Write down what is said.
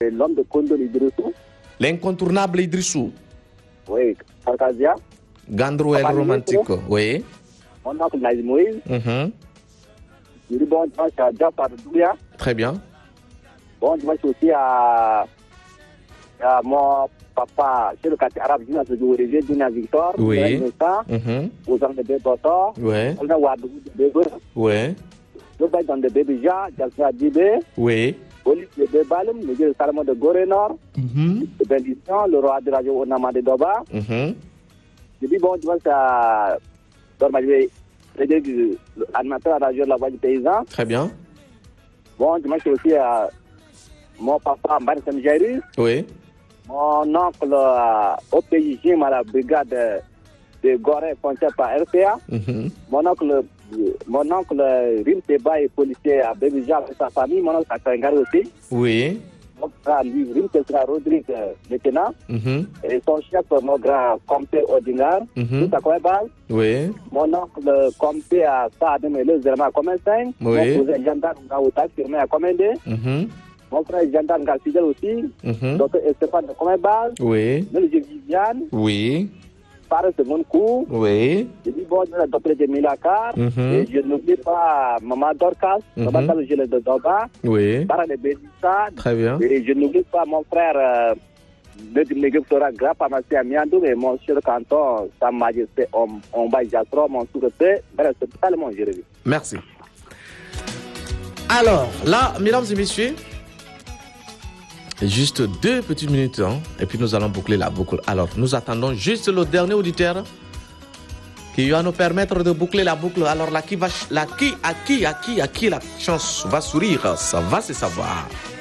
L'homme de Kondo Idrissou. L'incontournable Idrissou. Oui, Caucasia. Gandro El Romantique. Oui. Mon oncle Naïs Moïse. Je dis bon dimanche à Jafar Doulia. Très bien. Bon dimanche aussi à mon papa, chez le quartier arabe, Dina Victor. Oui. Aux gens de Béboto. Oui. On a Wadou de Bébo. Oui. Le bail dans de Bébija, Jalsa Dibé. Oui. Police de Bébalum, le dieu Salomon de Gorénor. De Bélisson, le roi de Radio Onama de Doba. Je dis bon dimanche à Dormavé, l'animateur à la radio de la voix du paysan. Très bien. Bon dimanche aussi à mon papa Mbari Samjari. Oui. Mon oncle au pays Jim à la brigade de Gorée, frontière par RPA. Mon oncle Rim Teba est policier à Bébija avec sa famille. Mon oncle Katangar aussi. Oui. Mon grand Rim Teba Rodrigue maintenant. Et son chef, mon grand Comté Odingar. Tout à quoi base. Oui. Mon oncle Comté à Sadem et le Zerma à Comensing. Oui. Mon cousin gendarme Gaouta firmé à commander. Mon frère gendarme Galfidel aussi. Docteur Stéphane de Comébal. Oui. Le Viviane. Oui. Paris de mon coup. Oui. Je dis bon, le docteur de Milakar. Et je n'oublie pas Maman Dorcas. Maman le gilet de Doba. Oui. Para de Bédissa. Très bien. Et je n'oublie pas mon frère le Mégaptora Grappa Massi Amiandou et mon cher canton, Sa Majesté Omba Jastro, mon sous-repé. Bref, c'est totalement géré. Merci. Alors, là, mesdames et messieurs, juste 2 petites minutes, hein, et puis nous allons boucler la boucle. Alors, nous attendons juste le dernier auditeur qui va nous permettre de boucler la boucle. Alors, à qui la chance va sourire, ça va se savoir.